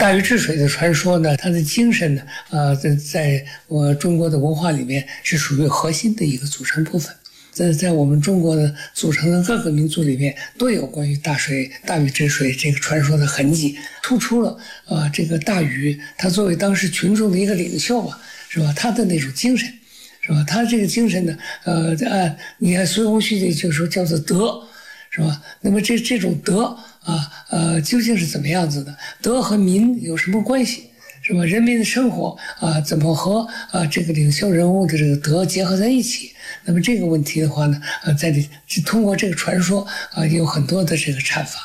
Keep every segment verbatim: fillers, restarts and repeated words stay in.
大禹治水的传说呢，它的精神呢，呃，在在我中国的文化里面是属于核心的一个组成部分。在在我们中国的组成的各个民族里面，都有关于大水、大禹治水这个传说的痕迹，突出了呃这个大禹他作为当时群众的一个领袖吧，是吧？他的那种精神，是吧？他这个精神呢，呃，按你看孙洪绪就说叫做德，是吧？那么这这种德啊，呃，究竟是怎么样子的？德和民有什么关系？是吧？人民的生活啊，怎么和啊这个领袖人物的这个德结合在一起？那么这个问题的话呢，呃，在这通过这个传说啊，有很多的这个阐法。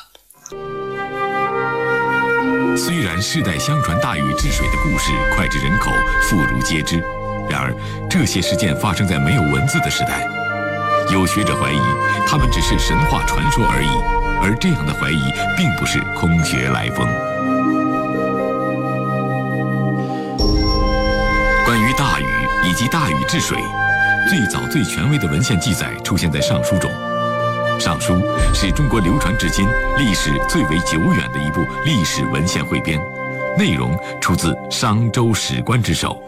虽然世代相传大禹治水的故事脍炙人口、妇孺皆知，然而这些事件发生在没有文字的时代，有学者怀疑它们只是神话传说而已，而这样的怀疑并不是空穴来风。关于大禹以及大禹治水，最早最权威的文献记载出现在《尚书》中。《尚书》是中国流传至今、历史最为久远的一部历史文献汇编，内容出自商周史官之手。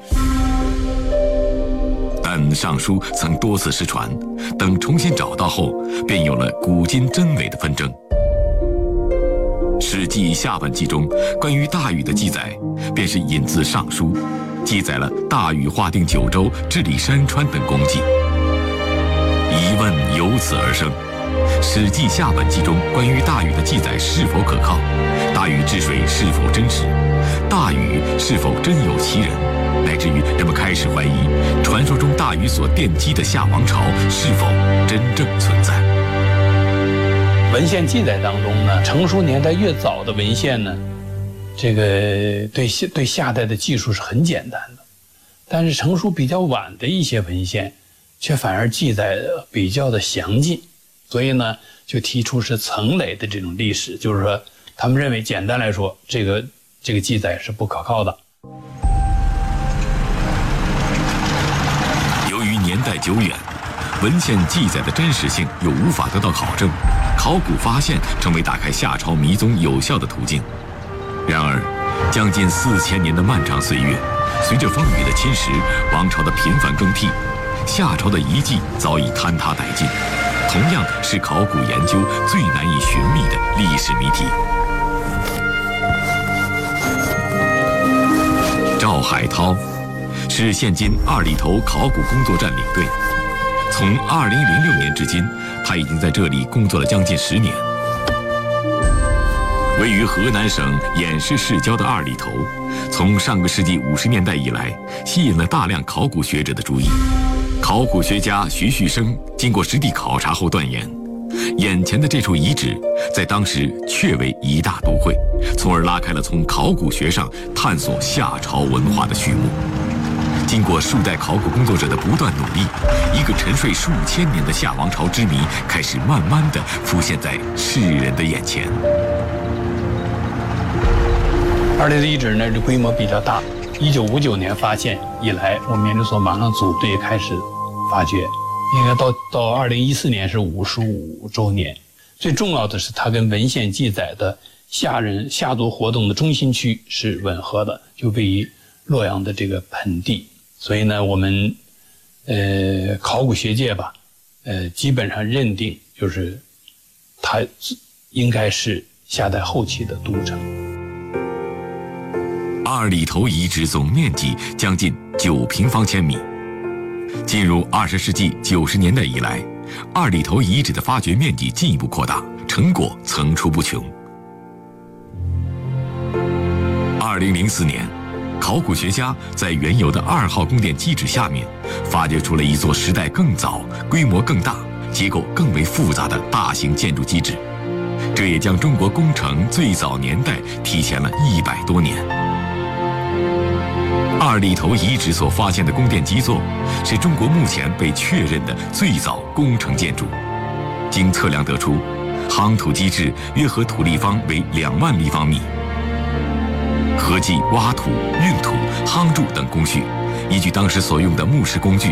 但《尚书》曾多次失传，等重新找到后，便有了古今真伪的纷争。《史记》下本纪中关于大禹的记载，便是引自《尚书》，记载了大禹划定九州、治理山川等功绩。疑问由此而生：《史记》下本纪中关于大禹的记载是否可靠？大禹治水是否真实？大禹是否真有其人？乃至于人们开始怀疑，传说中大禹所奠基的夏王朝是否真正存在？ 文献记载当中呢，成书年代越早的文献呢，这个对对夏代的技术是很简单的，但是成书比较晚的一些文献，却反而记载的比较的详尽，所以呢，就提出是层累的这种历史，就是说，他们认为简单来说，这个这个记载是不可靠的。 由于年代久远，文献记载的真实性又无法得到考证，考古发现成为打开夏朝迷踪有效的途径。然而，将近四千年的漫长岁月，随着风雨的侵蚀，王朝的频繁更替，夏朝的遗迹早已坍塌殆尽，同样是考古研究最难以寻觅的历史谜题。赵海涛是现今二里头考古工作站领队，从二零零六年至今，他已经在这里工作了将近十年。位于河南省偃师市郊的二里头，从上个世纪五十年代以来，吸引了大量考古学者的注意。考古学家徐旭升经过实地考察后断言，眼前的这处遗址在当时确为一大都会，从而拉开了从考古学上探索夏朝文化的序幕。经过数代考古工作者的不断努力，一个沉睡数千年的夏王朝之谜开始慢慢地浮现在世人的眼前。 二里的遗址呢，这规模比较大。一九五九年发现以来，我们研究所马上组队开始发掘，应该到到二零一四年是五十五周年。最重要的是，它跟文献记载的夏人夏族活动的中心区是吻合的，就位于洛阳的这个盆地。所以呢，我们呃考古学界吧，呃基本上认定就是它应该是夏代后期的都城。 二里头遗址总面积将近九平方千米。进入二十世纪九十年代以来，二里头遗址的发掘面积进一步扩大，成果层出不穷。二零零四年，考古学家在原有的二号宫殿基址下面，发掘出了一座时代更早、规模更大、结构更为复杂的大型建筑基址，这也将中国工程最早年代提前了一百多年。二里头遗址所发现的宫殿基座，是中国目前被确认的最早工程建筑。经测量得出，夯土基质约合土立方为两万立方米。合计挖土、运土、夯筑等工序，依据当时所用的木石工具，